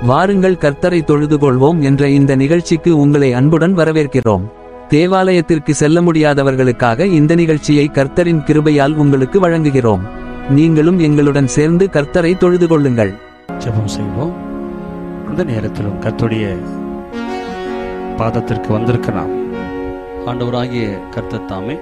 வாருங்கள் கர்த்தரை தொழுதுகொள்வோம் என்ற இந்த நிகழ்ச்சிக்கு உங்களை அன்புடன் வரவேற்கிறோம். தேவாலயத்திற்கு செல்ல முடியாதவர்களுக்காக இந்த நிகழ்ச்சியை கர்த்தரின் கிருபையால் உங்களுக்கு வழங்குகிறோம். நீங்களும் எங்களுடன் சேர்ந்து கர்த்தரை தொழுது கொள்ளுங்கள். ஜெபம் செய்வோம். இந்த நேரத்திலும் கர்த்தருடைய பாதத்திற்கு வந்திருக்கலாம். ஆண்டவராகிய கர்த்தர் தாமே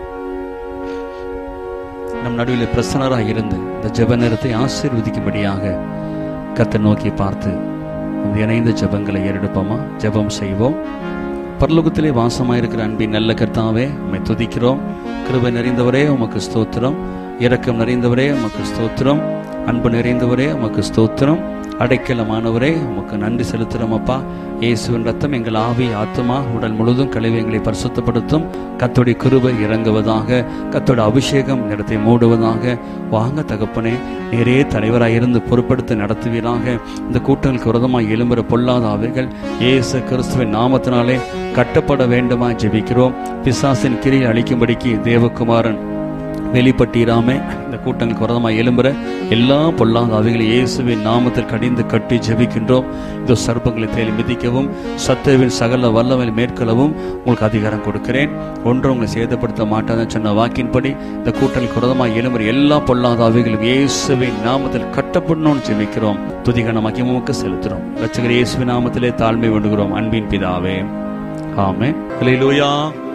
நம் நடுவில் பிரசன்னராக இருந்து இந்த ஜெப நேரத்தை ஆசீர்வதிக்கும்படியாக கர்த்தர் நோக்கி பார்த்து இந்த இணைந்த ஜெபங்களை ஏறெடுப்போமா? ஜெபம் செய்வோம். பரலோகத்திலே வாசமாயிருக்கிற அன்பின் நல்ல கர்த்தாவே, உம்மை துதிக்கிறோம். கிருபை நிறைந்தவரே உமக்கு ஸ்தோத்திரம். இரக்கம் நிறைந்தவரே உமக்கு ஸ்தோத்திரம். அன்பு நிறைந்தவரே உமக்கு ஸ்தோத்திரம். அடைக்கலமானவரே உமக்கு நன்றி செலுத்துகிறோம் அப்பா. இயேசுவின் ரத்தம் எங்கள் ஆவி ஆத்மா உடல் முழுதும் கழிவு எங்களை பரிசுத்தப்படுத்தும். கர்த்தருடைய கிருபை இறங்குவதாக, கர்த்தருடைய அபிஷேகம் இடத்தை மூடுவதாக. வாங்க தகப்பனே, நேரே தலைவராயிருந்து பொறுப்படுத்தி நடத்துவீராக. இந்த கூட்டங்களுக்கு விரோதமாய் எழும்புற பொல்லாத ஆவிகள் இயேசு கிறிஸ்துவின் நாமத்தினாலே கட்டப்பட வேண்டுமா ஜெபிக்கிறோம். பிசாசின் கிரியை அழிக்கும்படிக்கு தேவகுமாரன் வெளிப்பட்டீராமே. இந்த கூட்டங்களுக்கு விரோதமாய் எழும்புற எல்லா பொல்லாத ஆவிகளை இயேசுவின் நாமத்தில் கடிந்து கட்டி ஜெபிக்கின்றோம். இதோ சர்ப்பங்களை தேடி மிதிக்கவும் சத்துருவின் சகல வல்லமை மேற்கொள்ளவும் உங்களுக்கு அதிகாரம் கொடுக்கிறேன். ஒன்றும் உங்களை சேதப்படுத்த மாட்டாதுன்னு சொன்ன வாக்கின்படி இந்த கூட்டங்களுக்கு விரோதமாய் எழும்புற எல்லா பொல்லாத ஆவிகளும் இயேசுவின் நாமத்தில் கட்டப்படணும்னு ஜெபிக்கிறோம். துதிகன மகிமுக செலுத்துறோம். ரட்சகர் இயேசுவின் நாமத்திலே தாழ்மை வேண்டுகிறோம். அன்பின் பிதாவே, ஆமென். அல்லேலூயா.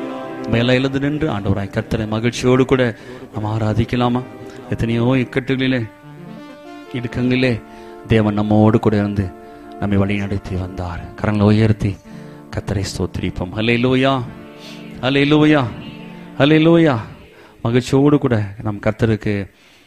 மேல எழுந்து நின்று ஆண்டவராய் கர்த்தரை மகிழ்ச்சியோடு கூட நம்ம ஆராதிக்கலாமா? எத்தனையோ இக்கட்டுகளிலே இடுக்கங்களிலே தேவன் நம்மோடு கூட இருந்து நம்மை வழி நடத்தி வந்தார். கரங்களை உயர்த்தி கர்த்தரை ஸ்தோத்திரிப்போம். அல்லேலூயா, அல்லேலூயா, அல்லேலூயா. மகிழ்ச்சியோடு கூட நம் கர்த்தருக்கு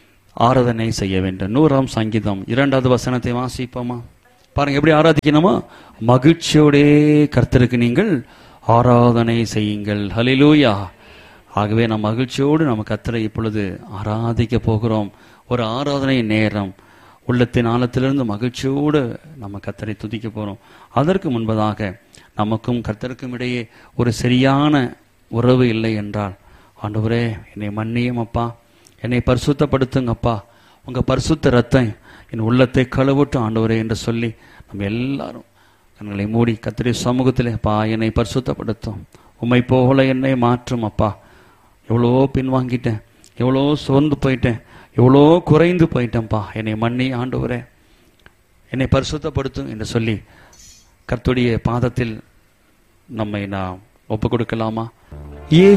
ஆராதனை செய்ய வேண்டும். 100ஆம் சங்கீதம் 2வது வசனத்தை வாசிப்போமா? பாருங்க எப்படி ஆராதிக்கணுமா? மகிழ்ச்சியோடே கர்த்தருக்கு நீங்கள் ஆராதனை செய்யுங்கள். ஹல்லேலூயா. ஆகவே நம் மகிழ்ச்சியோடு நம்ம கர்த்தரை இப்பொழுது ஆராதிக்க போகிறோம். ஒரு ஆராதனை நேரம். உள்ளத்தின் ஆழத்திலிருந்து மகிழ்ச்சியோடு நம்ம கர்த்தரை துதிக்க போகிறோம். அதற்கு முன்பதாக நமக்கும் கர்த்தருக்கும் இடையே ஒரு சரியான உறவு இல்லை என்றால், ஆண்டவரே என்னை மன்னியும் அப்பா, என்னை பரிசுத்தப்படுத்துங்கப்பா, உங்கள் பரிசுத்த ரத்தம் என் உள்ளத்தை கழுவட்டும் ஆண்டவரே என்று சொல்லி நம்ம எல்லாரும் கண்களை மூடி கர்த்தருடைய சமூகத்திலே, அப்பா என்னை பரிசுத்தப்படுத்தும், உம்மை போல என்னை மாற்றும் அப்பா, எவ்வளோ பின்வாங்கிட்டேன், எவ்வளோ சோர்ந்து போயிட்டேன், எவ்வளோ குறைந்து போயிட்டேன்ப்பா, என்னை மன்னி ஆண்டவரே, என்னை பரிசுத்தப்படுத்தும் என்று சொல்லி கர்த்தருடைய பாதத்தில் நம்மை நாம் ஒப்பு கொடுக்கலாமா?